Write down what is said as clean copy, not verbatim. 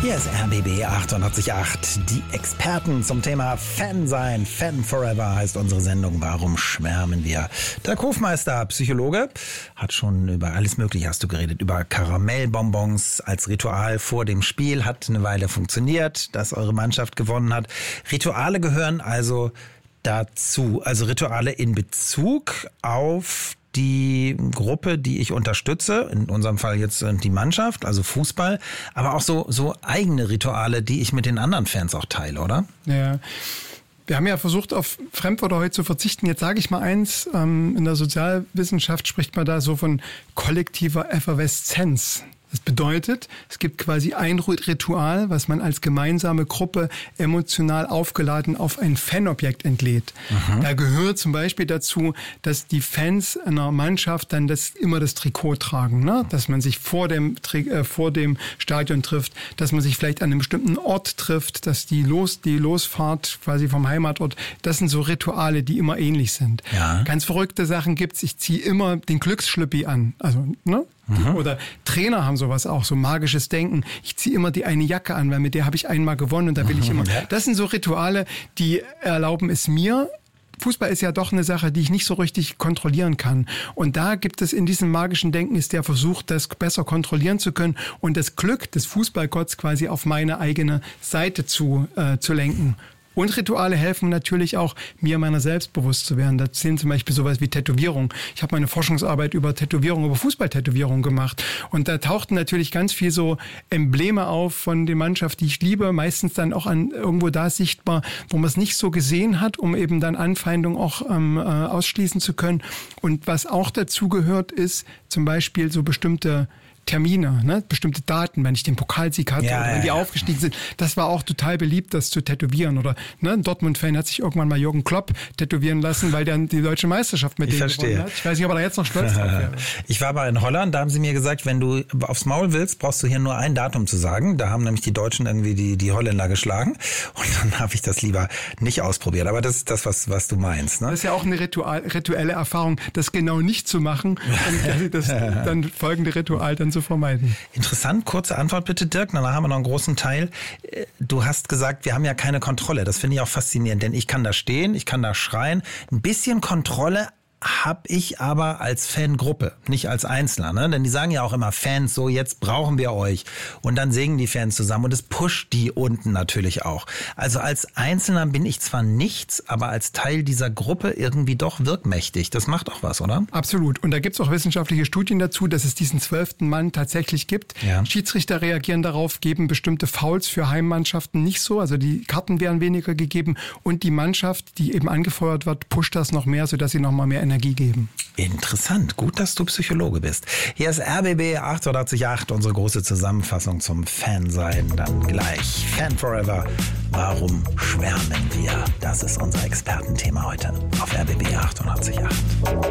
Hier ist RBB 888, die Experten zum Thema Fan sein. Fan Forever heißt unsere Sendung. Warum schwärmen wir? Der Hofmeister, Psychologe, hat schon über alles Mögliche, hast du geredet, über Karamellbonbons als Ritual vor dem Spiel. Hat eine Weile funktioniert, dass eure Mannschaft gewonnen hat. Rituale gehören also dazu, also Rituale in Bezug auf die Gruppe, die ich unterstütze, in unserem Fall jetzt die Mannschaft, also Fußball, aber auch so eigene Rituale, die ich mit den anderen Fans auch teile, oder? Ja. Wir haben ja versucht, auf Fremdwörter heute zu verzichten. Jetzt sage ich mal eins, in der Sozialwissenschaft spricht man da so von kollektiver Efferveszenz. Das bedeutet, es gibt quasi ein Ritual, was man als gemeinsame Gruppe emotional aufgeladen auf ein Fanobjekt entlädt. Mhm. Da gehört zum Beispiel dazu, dass die Fans einer Mannschaft dann immer das Trikot tragen, ne? Dass man sich vor dem Stadion trifft, dass man sich vielleicht an einem bestimmten Ort trifft, dass die Losfahrt quasi vom Heimatort, das sind so Rituale, die immer ähnlich sind. Ja. Ganz verrückte Sachen gibt's. Ich ziehe immer den Glücksschlüppi an, also ne? Mhm. Oder Trainer haben sowas auch, so magisches Denken. Ich ziehe immer die eine Jacke an, weil mit der habe ich einmal gewonnen und da will ich immer. Das sind so Rituale, die erlauben es mir. Fußball ist ja doch eine Sache, die ich nicht so richtig kontrollieren kann. Und da gibt es in diesem magischen Denken ist der Versuch, das besser kontrollieren zu können und das Glück des Fußballgotts quasi auf meine eigene Seite zu lenken. Und Rituale helfen natürlich auch, mir meiner selbst bewusst zu werden. Da zählen zum Beispiel sowas wie Tätowierung. Ich habe meine Forschungsarbeit über Tätowierung, über Fußballtätowierung gemacht. Und da tauchten natürlich ganz viel so Embleme auf von der Mannschaft, die ich liebe. Meistens dann auch irgendwo da sichtbar, wo man es nicht so gesehen hat, um eben dann Anfeindung auch ausschließen zu können. Und was auch dazu gehört, ist zum Beispiel so bestimmte Termine, ne? Bestimmte Daten, wenn ich den Pokalsieg hatte oder wenn die aufgestiegen sind. Das war auch total beliebt, das zu tätowieren. Oder ein Dortmund-Fan hat sich irgendwann mal Jürgen Klopp tätowieren lassen, weil der die deutsche Meisterschaft mit denen gewonnen hat. Ich weiß nicht, ob er da jetzt noch stolz drauf wäre. Ich war mal in Holland, da haben sie mir gesagt, wenn du aufs Maul willst, brauchst du hier nur ein Datum zu sagen. Da haben nämlich die Deutschen irgendwie die Holländer geschlagen. Und dann habe ich das lieber nicht ausprobiert. Aber das ist das, was du meinst. Ne? Das ist ja auch eine rituelle Erfahrung, das genau nicht zu machen und das dann folgende Ritual dann zu vermeiden. Interessant, kurze Antwort bitte, Dirk. Danach haben wir noch einen großen Teil. Du hast gesagt, wir haben ja keine Kontrolle. Das finde ich auch faszinierend, denn ich kann da stehen, ich kann da schreien. Ein bisschen Kontrolle habe ich aber als Fangruppe, nicht als Einzelner, ne? Denn die sagen ja auch immer Fans, so jetzt brauchen wir euch. Und dann singen die Fans zusammen und es pusht die unten natürlich auch. Also als Einzelner bin ich zwar nichts, aber als Teil dieser Gruppe irgendwie doch wirkmächtig. Das macht auch was, oder? Absolut. Und da gibt es auch wissenschaftliche Studien dazu, dass es diesen 12. Mann tatsächlich gibt. Ja. Schiedsrichter reagieren darauf, geben bestimmte Fouls für Heimmannschaften nicht so. Also die Karten werden weniger gegeben und die Mannschaft, die eben angefeuert wird, pusht das noch mehr, sodass sie noch mal mehr Energie geben. Interessant. Gut, dass du Psychologe bist. Hier ist RBB 888, unsere große Zusammenfassung zum Fansein. Dann gleich Fan Forever. Warum schwärmen wir? Das ist unser Expertenthema heute auf RBB 888.